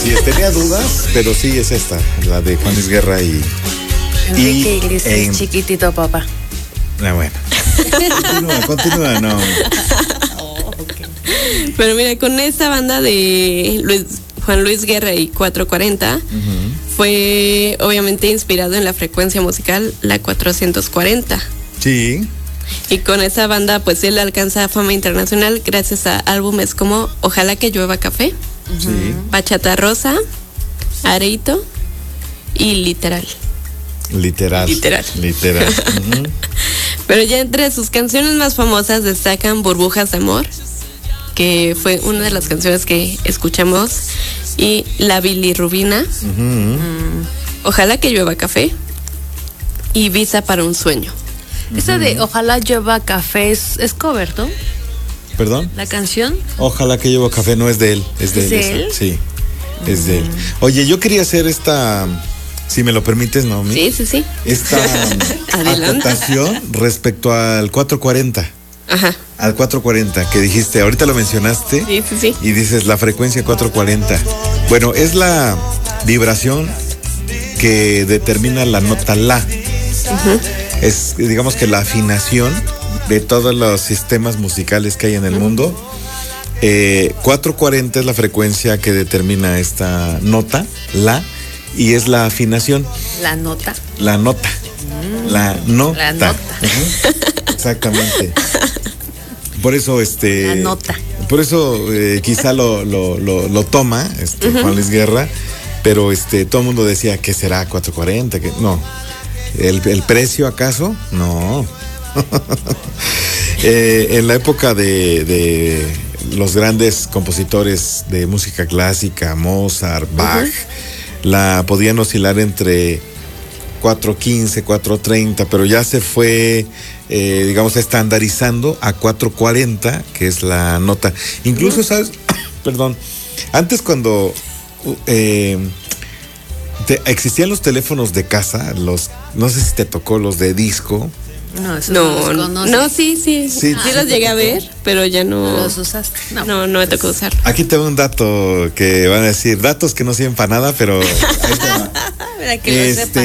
Así es, tenía dudas, pero sí es esta, la de Juan Luis Guerra y Enrique Iglesias, Chiquitito Papá. Bueno. Continúa, no. Pero mira, con esta banda de Juan Luis Guerra y 440, fue obviamente inspirado en la frecuencia musical, la 440. Sí. Y con esa banda, pues él alcanza fama internacional gracias a álbumes como Ojalá que llueva café, Sí. Bachata Rosa, Areito y Literal. Literal. Ujú. Pero ya entre sus canciones más famosas destacan Burbujas de Amor, que fue una de las canciones que escuchamos, y La Bilirrubina, Ojalá que llueva café y Visa para un sueño. Esa de Ojalá llueva café es cover, ¿no? ¿Perdón? La canción. Ojalá que llevo café, no es de él, es de ¿Es él. de él? Sí, es de él. Oye, yo quería hacer esta, si me lo permites, Naomi. Sí. Esta Adelante. acotación respecto al 440. Ajá. Al 440, que dijiste, ahorita lo mencionaste. Sí. Y dices la frecuencia 440. Bueno, es la vibración que determina la nota la. Es, digamos que la afinación de todos los sistemas musicales que hay en el mundo. 440 es la frecuencia que determina esta nota, la, y es la afinación. La nota. La nota. La nota. La nota. Exactamente. Por eso, La nota. Por eso quizá lo toma Juan Luis Guerra, pero todo el mundo decía que será 440, que no. ¿El precio acaso? No. En la época de los grandes compositores de música clásica, Mozart, Bach, la podían oscilar entre 415, 430, pero ya se fue, digamos, estandarizando a 440, que es la nota. Incluso, ¿sabes? Perdón. Antes cuando existían los teléfonos de casa, no sé si te tocó los de disco. No, eso no los conoce. No, sí los llegué a ver, pero ya no. ¿Los usaste? No me tocó usar. Aquí tengo un dato que van a decir, datos que no sirven para nada, pero ahí te va. Para que lo sepan.